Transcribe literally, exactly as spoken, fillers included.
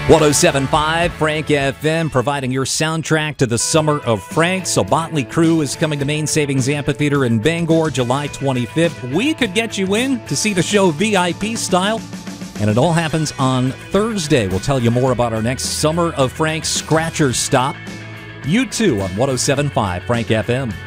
one oh seven point five Frank F M, providing your soundtrack to the summer of Frank. So Motley Crue is coming to Main Savings Amphitheater in Bangor July twenty-fifth. We could get you in to see the show V I P style, and it all happens on Thursday. We'll tell you more about our next Summer of Frank Scratcher Stop. You too on one oh seven point five Frank F M.